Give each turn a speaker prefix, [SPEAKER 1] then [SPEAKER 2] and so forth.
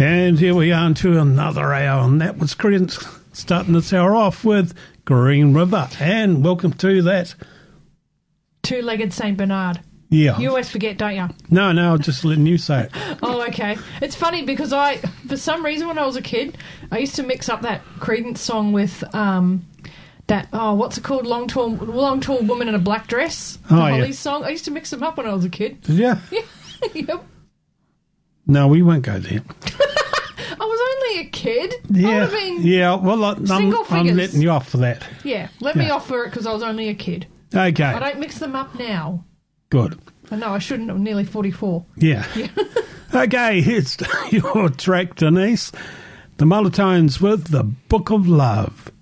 [SPEAKER 1] And here we are into another hour, and that was Credence starting this hour off with Green River. And welcome to that.
[SPEAKER 2] Two-legged St. Bernard.
[SPEAKER 1] Yeah.
[SPEAKER 2] You always forget, don't you?
[SPEAKER 1] No, I'm just letting you say it.
[SPEAKER 2] Oh, okay. It's funny because for some reason when I was a kid, I used to mix up that Credence song with what's it called? Long tall woman in a black dress. The Hollies song. I used to mix them up when I was a kid.
[SPEAKER 1] Did you?
[SPEAKER 2] Yeah. Yep.
[SPEAKER 1] No, we won't go there.
[SPEAKER 2] I was only a kid.
[SPEAKER 1] Yeah.
[SPEAKER 2] I would have been
[SPEAKER 1] Well, I'm letting you off for that.
[SPEAKER 2] Yeah, let me off for it because I was only a kid.
[SPEAKER 1] Okay.
[SPEAKER 2] I don't mix them up now.
[SPEAKER 1] Good.
[SPEAKER 2] I know I shouldn't. I'm nearly 44.
[SPEAKER 1] Yeah. Okay, here's your track, Denise. The Mullertones with The Book of Love.